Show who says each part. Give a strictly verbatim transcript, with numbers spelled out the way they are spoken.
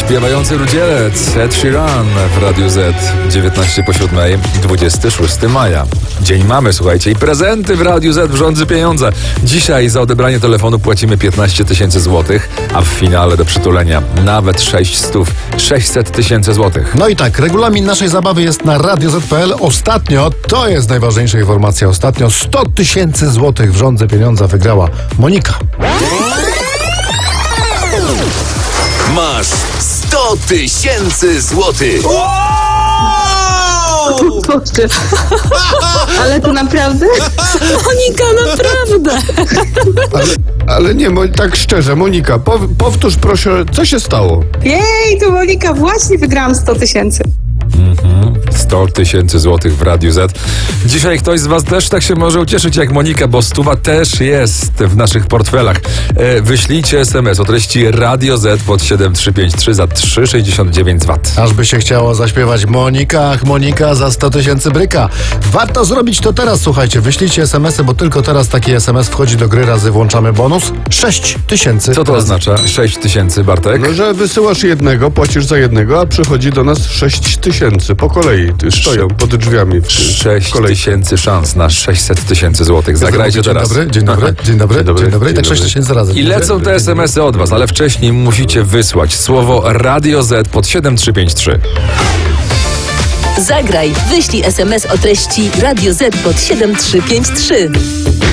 Speaker 1: Śpiewający rudzielec Ed Sheeran w Radiu Z. dziewiętnaście po siódmej, dwudziestego szóstego maja. Dzień mamy, słuchajcie, i prezenty w Radiu Z w rządzy pieniądze. Dzisiaj za odebranie telefonu płacimy piętnaście tysięcy złotych, a w finale do przytulenia nawet sześćset tysięcy złotych.
Speaker 2: No i tak, regulamin naszej zabawy jest na radio zet kropka pe el. Ostatnio, to jest najważniejsza informacja, ostatnio sto tysięcy złotych w rządze pieniądza wygrała Monika.
Speaker 3: Masz sto tysięcy złotych!
Speaker 4: Boże. Ale to naprawdę?
Speaker 5: Monika, naprawdę!
Speaker 6: Ale, ale nie, Mo- tak szczerze, Monika, pow- powtórz proszę, co się stało?
Speaker 4: Jej, to Monika, właśnie wygrałam sto tysięcy.
Speaker 1: sto tysięcy złotych w Radiu Z. Dzisiaj ktoś z was też tak się może ucieszyć jak Monika, bo stuwa też jest w naszych portfelach. E, wyślijcie es em es o treści Radio Z pod siedem trzy pięć trzy za trzy sześćdziesiąt dziewięć złotych.
Speaker 2: Aż by się chciało zaśpiewać Monika, ach Monika za sto tysięcy bryka. Warto zrobić to teraz, słuchajcie, wyślijcie es em esy, bo tylko teraz taki es em es wchodzi do gry, razy włączamy bonus. sześć tysięcy.
Speaker 1: Co to
Speaker 2: razy.
Speaker 1: oznacza? sześć tysięcy, Bartek?
Speaker 6: No, że wysyłasz jednego, płacisz za jednego, a przychodzi do nas sześć tysięcy po kolei. Ty stoją pod drzwiami w, w
Speaker 1: sześć
Speaker 6: kolejce.
Speaker 1: tysięcy szans na sześćset tysięcy złotych. Zagrajcie
Speaker 2: Dzień
Speaker 1: teraz.
Speaker 2: dobry, dzień dobry, dzień dobry,
Speaker 6: Dzień dobry,
Speaker 2: dzień dobry. I
Speaker 6: dzień
Speaker 2: tak sześć
Speaker 6: dobry.
Speaker 2: tysięcy razy.
Speaker 1: I lecą te es em esy od was, ale wcześniej musicie wysłać słowo Radio Z pod siedem trzy pięć trzy.
Speaker 5: Zagraj, wyślij es em es o treści Radio Z pod siedem trzy pięć trzy.